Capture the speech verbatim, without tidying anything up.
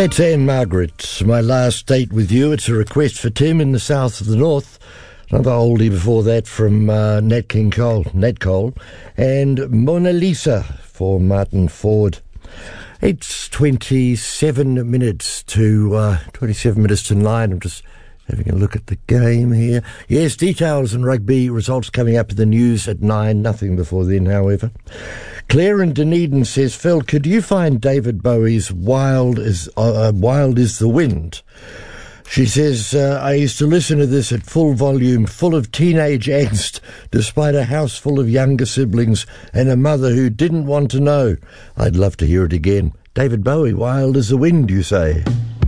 That's Anne Margaret. My last date with you. It's a request for Tim in the south of the north. Another oldie before that from uh, Nat King Cole, Nat Cole, and Mona Lisa for Martin Ford. It's twenty-seven minutes to uh, twenty-seven minutes to nine. I'm just having a look at the game here. Yes, details and rugby results coming up in the news at nine. Nothing before then, however. Claire in Dunedin says, Phil, could you find David Bowie's Wild is, uh, Wild is the Wind? She says, uh, I used to listen to this at full volume, full of teenage angst, despite a house full of younger siblings and a mother who didn't want to know. I'd love to hear it again. David Bowie, Wild as the Wind, you say?